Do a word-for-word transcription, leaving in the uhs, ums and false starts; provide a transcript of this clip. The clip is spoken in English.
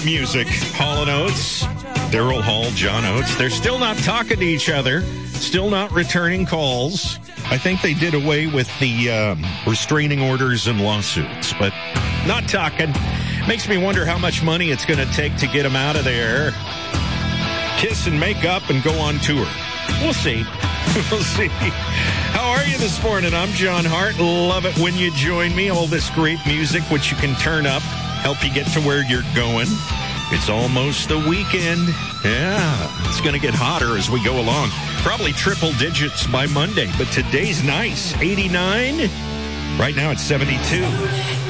Music. Hall and Oates, Daryl Hall, John Oates. They're still not talking to each other, still not returning calls. I think they did away with the um, restraining orders and lawsuits, but not talking. Makes me wonder how much money it's going to take to get them out of there. Kiss and make up and go on tour. We'll see. We'll see. How are you this morning? I'm John Hart. Love it when you join me. All this great music, which you can turn up, help you get to where you're going. It's almost the weekend. Yeah, it's going to get hotter as we go along. Probably triple digits by Monday, but today's nice. eighty-nine. Right now it's seventy-two.